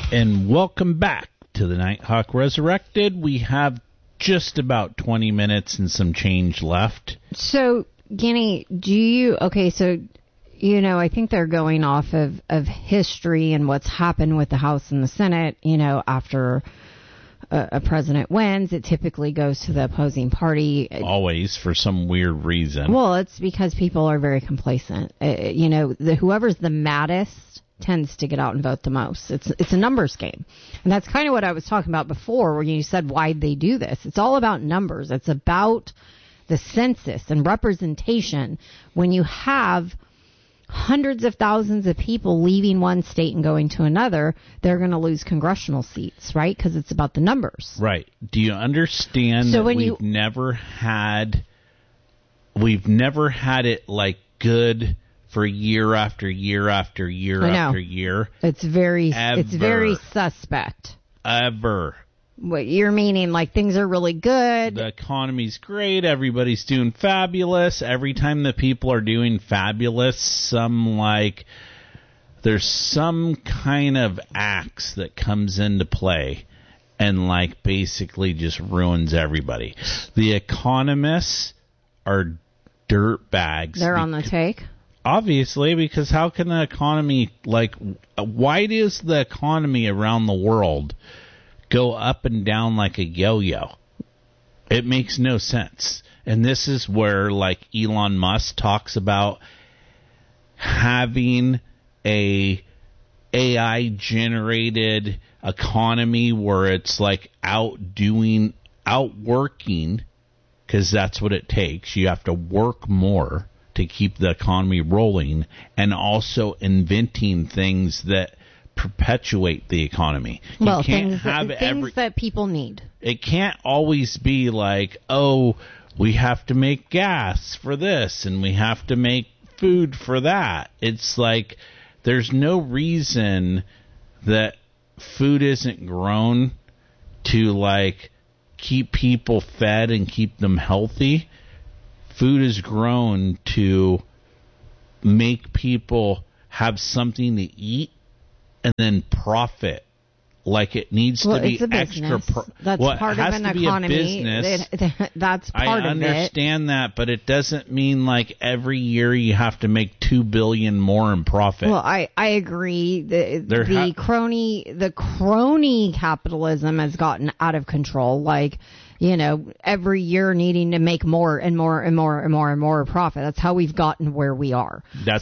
And welcome back to the Nighthawk Resurrected. We have just about 20 minutes and some change left. So, Guinea, I think they're going off of history and what's happened with the House and the Senate. After a president wins, it typically goes to the opposing party. Always, for some weird reason. Well, it's because people are very complacent. Whoever's the maddest tends to get out and vote the most. It's a numbers game. And that's kind of what I was talking about before, where you said why'd they do this. It's all about numbers. It's about the census and representation. When you have hundreds of thousands of people leaving one state and going to another, they're going to lose congressional seats, right? Because it's about the numbers. Right. Do you understand that we've never had it like good for year after year after year after year? It's very suspect. Ever. What you're meaning, like things are really good. The economy's great. Everybody's doing fabulous. Every time the people are doing fabulous, there's some kind of axe that comes into play and basically just ruins everybody. The economists are dirtbags. They're on the take. Obviously, because how can the economy, why does the economy around the world go up and down like a yo-yo? It makes no sense. And this is where, Elon Musk talks about having a AI-generated economy where it's, outworking, because that's what it takes. You have to work more to keep the economy rolling, and also inventing things that perpetuate the economy. Well, things that people need. It can't always be we have to make gas for this and we have to make food for that. It's there's no reason that food isn't grown to keep people fed and keep them healthy. Food is grown to make people have something to eat and then profit. It needs to be extra. That's part of an economy. That's part of it. I understand that, but it doesn't mean every year you have to make $2 billion more in profit. Well, I agree. The crony capitalism has gotten out of control. Every year needing to make more and more and more and more and more profit. That's how we've gotten where we are.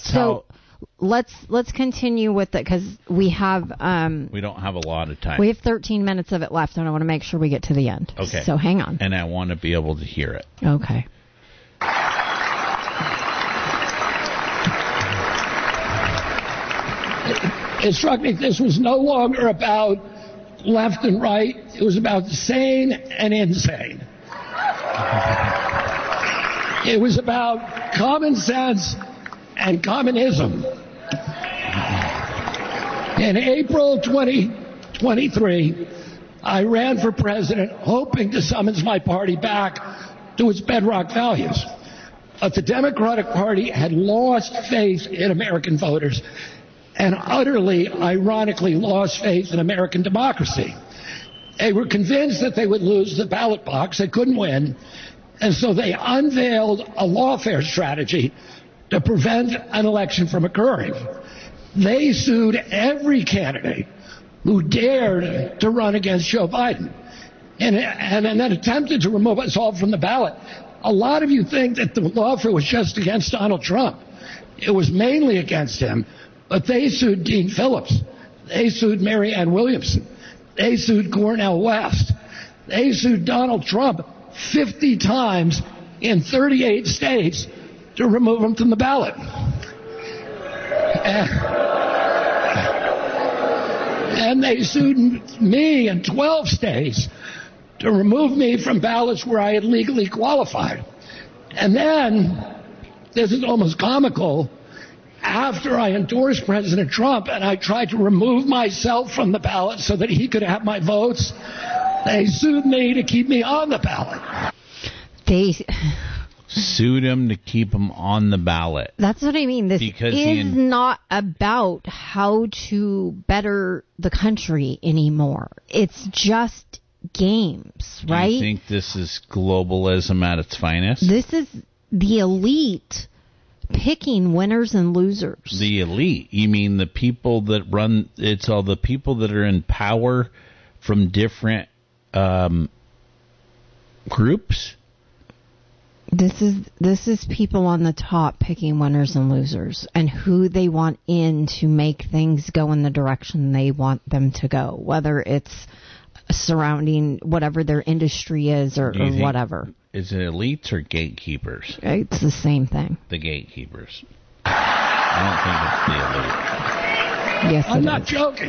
Let's continue with it, because we have we don't have a lot of time. We have 13 minutes of it left, and I want to make sure we get to the end. Okay. So hang on. And I want to be able to hear it. Okay. It struck me this was no longer about left and right. It was about sane and insane. It was about common sense and communism. In April 2023, I ran for president hoping to summons my party back to its bedrock values. But the Democratic Party had lost faith in American voters and utterly, ironically, lost faith in American democracy. They were convinced that they would lose the ballot box. They couldn't win. And so they unveiled a lawfare strategy to prevent an election from occurring. They sued every candidate who dared to run against Joe Biden and then attempted to remove us all from the ballot. A lot of you think that the lawfare was just against Donald Trump. It was mainly against him, but they sued Dean Phillips. They sued Marianne Williamson. They sued Cornel West. They sued Donald Trump 50 times in 38 states to remove him from the ballot. And they sued me in 12 states to remove me from ballots where I had legally qualified. And then, this is almost comical, after I endorsed President Trump and I tried to remove myself from the ballot so that he could have my votes, they sued me to keep me on the ballot. sued him to keep him on the ballot. That's what I mean. This Because is not about how to better the country anymore. It's just games, right? Do you think this is globalism at its finest? This is the elite picking winners and losers. The elite? You mean the people that run? It's all the people that are in power from different groups? This is people on the top picking winners and losers and who they want in to make things go in the direction they want them to go, whether it's surrounding whatever their industry is or whatever. Is it elites or gatekeepers? It's the same thing. The gatekeepers. I don't think it's the elite. Yes, I'm not joking.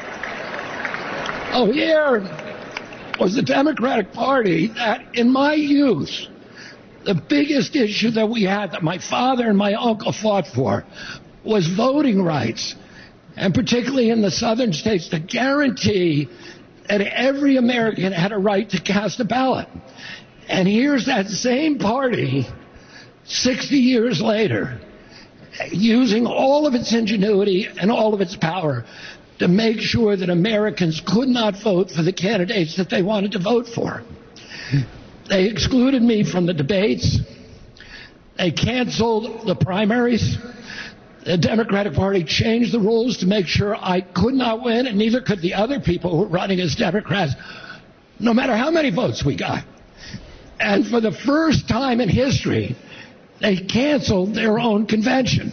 Oh, here was the Democratic Party that, in my youth, the biggest issue that we had, that my father and my uncle fought for, was voting rights, and particularly in the southern states, to guarantee that every American had a right to cast a ballot. And here's that same party 60 years later, using all of its ingenuity and all of its power to make sure that Americans could not vote for the candidates that they wanted to vote for. They excluded me from the debates. They canceled the primaries. The Democratic Party changed the rules to make sure I could not win, and neither could the other people who were running as Democrats, no matter how many votes we got. And for the first time in history, they canceled their own convention.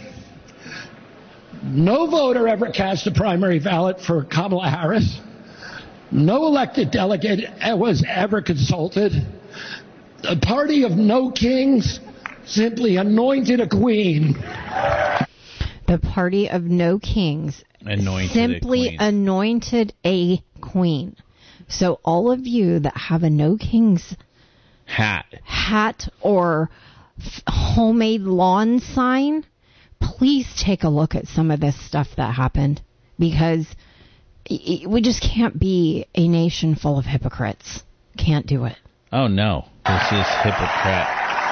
No voter ever cast a primary ballot for Kamala Harris. No elected delegate was ever consulted. The party of no kings simply anointed a queen. The party of no kings simply anointed a queen. So all of you that have a no kings hat or homemade lawn sign, please take a look at some of this stuff that happened, because we just can't be a nation full of hypocrites. Can't do it. Oh, no. This is hypocrite.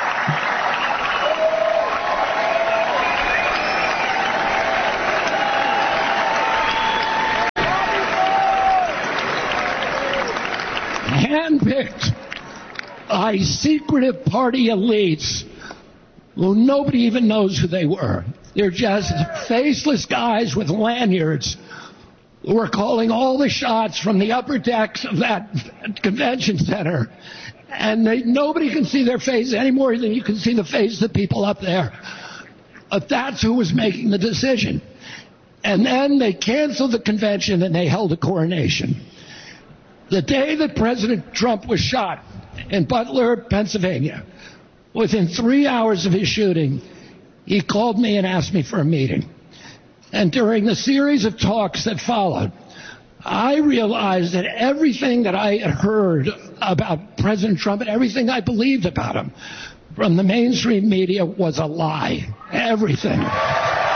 Handpicked by secretive party elites who nobody even knows who they were. They're just faceless guys with lanyards who are calling all the shots from the upper decks of that convention center. And nobody can see their face any more than you can see the face of the people up there. But that's who was making the decision. And then they canceled the convention and they held a coronation. The day that President Trump was shot in Butler, Pennsylvania, within 3 hours of his shooting, he called me and asked me for a meeting. And during the series of talks that followed, I realized that everything that I had heard about President Trump and everything I believed about him from the mainstream media was a lie. Everything.